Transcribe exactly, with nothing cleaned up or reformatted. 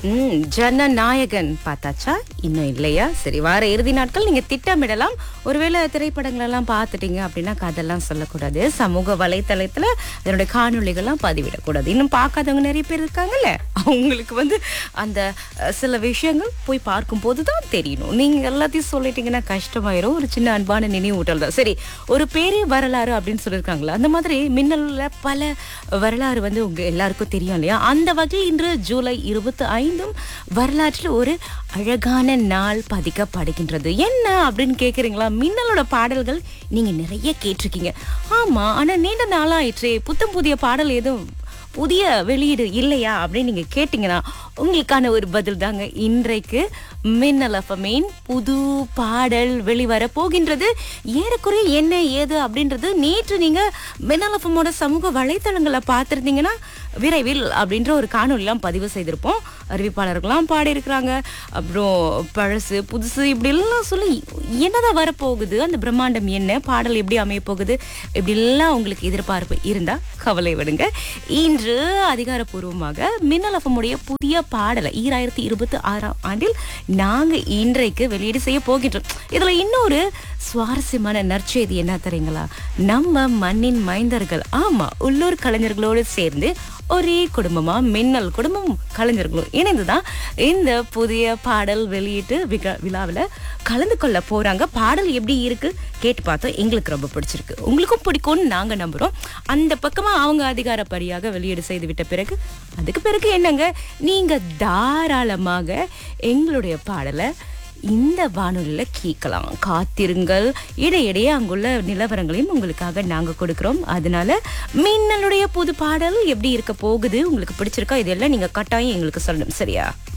ம் ஜனநாயகன் பார்த்தாச்சா? இன்னும் இல்லையா? சரி, வார இறுதி நாட்கள் நீங்க திட்டமிடலாம். ஒருவேளை திரைப்படங்கள் எல்லாம் பார்த்துட்டீங்க அப்படின்னா கதெல்லாம் சொல்லக்கூடாது. சமூக வலைத்தளத்துல அதனுடைய காணொளிகள்லாம் பதிவிடக்கூடாது. இன்னும் பார்க்காதவங்க நிறைய பேர் இருக்காங்கல்ல, அவங்களுக்கு வந்து அந்த அஹ், சில விஷயங்கள் போய் பார்க்கும்போது தான் தெரியணும். நீங்க எல்லாத்தையும் சொல்லிட்டீங்கன்னா கஷ்டமாயிரும். ஒரு சின்ன அன்பான நினைவூட்டல் தான். சரி, ஒரு பெரிய வரலாறு அப்படின்னு சொல்லியிருக்காங்களா, அந்த மாதிரி மின்னல்ல பல வரலாறு வந்து உங்க எல்லாருக்கும் தெரியும் இல்லையா? அந்த வகையில் இன்று ஜூலை இருபத்தி ஐந்தும் வரலாற்றில் ஒரு அழகான நாள் பதிக்கப்படுகின்றது. என்ன அப்படின்னு கேக்குறீங்களா? மின்னலோட பாடல்கள் நீங்க நிறைய கேட்டிருக்கீங்க. ஆமா, ஆனா நீண்ட நாளாயிற்றே புத்தம் புதிய பாடல் எதுவும் புதிய வெளியீடு இல்லையா அப்படின்னு நீங்க கேட்டீங்கன்னா உங்களுக்கான ஒரு பதில் தாங்க இன்றைக்கு. மின்னல் எஃப்எம்மின் புது பாடல் வெளிவர போகின்றது. ஏறக்குறைய என்ன ஏது அப்படின்றது நேற்று நீங்க மின்னல் எஃப்எம்மோட சமூக வலைத்தளங்களை பார்த்துருந்தீங்கன்னா விரைவில் அப்படின்ற ஒரு காணொலிலாம் பதிவு செய்திருப்போம். அறிவிப்பாளர்கள்லாம் பாடியிருக்கிறாங்க. அப்புறம் பழசு புதுசு இப்படி எல்லாம் சொல்லி என்னதான் வரப்போகுது, அந்த பிரம்மாண்டம் என்ன, பாடல் எப்படி அமைய போகுது, இப்படிலாம் உங்களுக்கு எதிர்பார்ப்பு இருந்தா கவலை விடுங்க. இன்று அதிகாரப்பூர்வமாக மின்னல் எஃப்எம்முடைய புதிய பாடலை ஈராயிரத்தி இருபத்தி ஆறாம் ஆண்டில் நாங்க இன்றைக்கு வெளியீடு செய்ய போகின்றோம். இதுல இன்னொரு சுவாரஸ்யமான நற்செய்தி என்ன தெரியுங்களா? நம்ம மண்ணின் மைந்தர்கள், ஆமா, உள்ளூர் கலைஞர்களோடு சேர்ந்து ஒரே குடும்பமா மின்னல் குடும்பம் கலைஞர்களும் இணைந்துதான் இந்த புதிய பாடல் வெளியீட்டு விழா- விழாவுல கலந்து கொள்ள போறாங்க. பாடல் எப்படி இருக்கு கேட்டு பார்த்தோம். எங்களுக்கு ரொம்ப பிடிச்சிருக்கு, உங்களுக்கும் பிடிக்கும்னு நாங்க நம்புறோம். அந்த பக்கமா அவங்க அதிகாரப்படியாக வெளியீடு செய்து விட்ட பிறகு அதுக்கு பிறகு என்னங்க, நீங்க தாராளமாக எங்களுடைய பாடலை இந்த வானொலியில கேட்கலாம். காத்திருங்கள். இடையிடையே அங்குள்ள நிலவரங்களையும் உங்களுக்காக நாங்க கொடுக்கிறோம். அதனால மின்னலுடைய புது பாடல் எப்படி இருக்க போகுது, உங்களுக்கு பிடிச்சிருக்கா, இதெல்லாம் நீங்க கட்டாயம் எங்களுக்கு சொல்லணும். சரியா?